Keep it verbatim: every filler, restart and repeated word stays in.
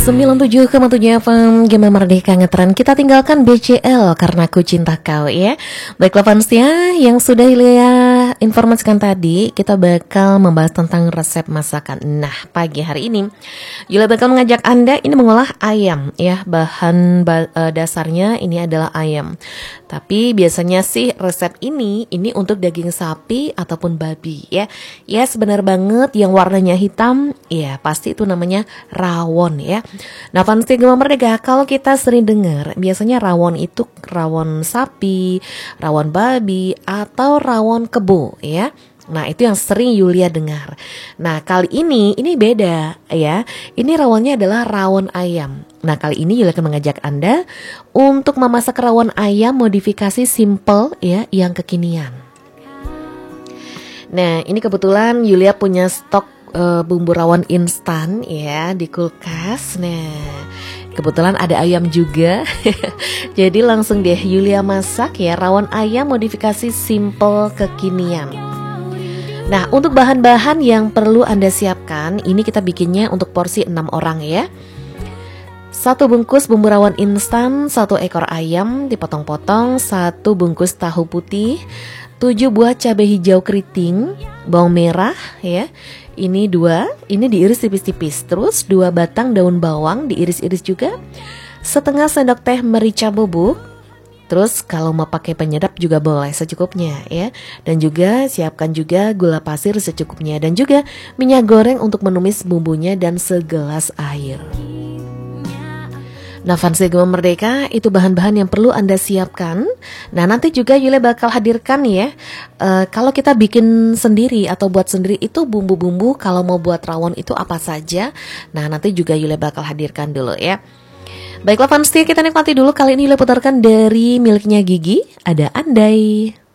sembilan puluh tujuh koma tujuh F M Gema Merdeka Ngetren. Kita tinggalkan B C L karena ku cinta kau ya. Baiklah Fansia, yang sudah Hilya informasikan tadi, kita bakal membahas tentang resep masakan. Nah, pagi hari ini Yulia bakal mengajak Anda ini mengolah ayam ya. Bahan ba- eh, dasarnya ini adalah ayam. Tapi biasanya sih resep ini ini untuk daging sapi ataupun babi ya. Ya, benar banget, yang warnanya hitam ya pasti itu namanya rawon ya. Nah, Fansia Gema Merdeka, kalau kita sering dengar biasanya rawon itu rawon sapi, rawon babi, atau rawon kebo ya. Nah, itu yang sering Yulia dengar. Nah, kali ini ini beda ya. Ini rawonnya adalah rawon ayam. Nah, kali ini Yulia akan mengajak Anda untuk memasak rawon ayam modifikasi simple ya, yang kekinian. Nah, ini kebetulan Yulia punya stok uh, bumbu rawon instan ya di kulkas. Nah, kebetulan ada ayam juga. Jadi langsung deh Yulia masak ya rawon ayam modifikasi simple kekinian. Nah, untuk bahan-bahan yang perlu Anda siapkan, ini kita bikinnya untuk porsi enam orang ya. Satu bungkus bumbu rawon instan, satu ekor ayam dipotong-potong, satu bungkus tahu putih, tujuh buah cabai hijau keriting, bawang merah ya. Ini dua, ini diiris tipis-tipis. Terus dua batang daun bawang diiris-iris juga. Setengah sendok teh merica bubuk. Terus kalau mau pakai penyedap juga boleh secukupnya ya. Dan juga siapkan juga gula pasir secukupnya. Dan juga minyak goreng untuk menumis bumbunya dan segelas air. Nah, Fansia Gema Merdeka, itu bahan-bahan yang perlu Anda siapkan. Nah, nanti juga Yulia bakal hadirkan ya, uh, kalau kita bikin sendiri atau buat sendiri itu bumbu-bumbu, kalau mau buat rawon itu apa saja. Nah, nanti juga Yulia bakal hadirkan dulu ya. Baiklah Fansia, kita nikmati dulu. Kali ini Yulia putarkan dari miliknya Gigi, ada Andai.